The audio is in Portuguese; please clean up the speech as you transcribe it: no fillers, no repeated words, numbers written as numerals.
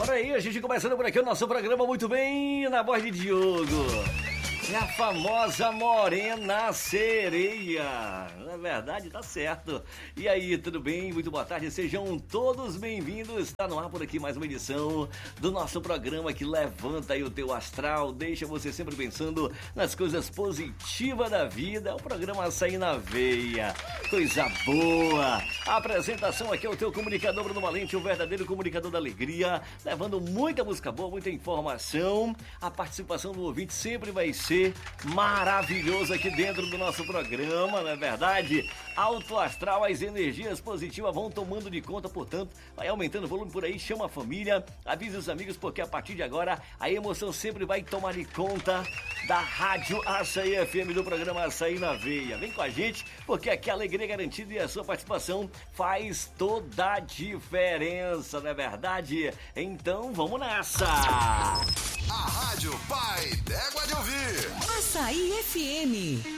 Bora aí, a gente começando por aqui o nosso programa muito bem, na voz de Diogo. É a famosa Morena Sereia. Na verdade, tá certo. E aí, tudo bem? Muito boa tarde, sejam todos bem-vindos. Está no ar por aqui mais uma edição do nosso programa que levanta aí o teu astral, deixa você sempre pensando nas coisas positivas da vida. O programa Açaí na Veia. Coisa boa. A apresentação aqui é o teu comunicador Bruno Valente, o verdadeiro comunicador da alegria, levando muita música boa, muita informação. A participação do ouvinte sempre vai ser maravilhoso aqui dentro do nosso programa, não é verdade? Alto astral, as energias positivas vão tomando de conta, portanto, vai aumentando o volume por aí, chama a família, avisa os amigos, porque a partir de agora a emoção sempre vai tomar de conta da Rádio Açaí FM, do programa Açaí na Veia. Vem com a gente, porque aqui a alegria é garantida e a sua participação faz toda a diferença, não é verdade? Então vamos nessa! A Rádio Pai d'Égua de Ouvir. Açaí FM.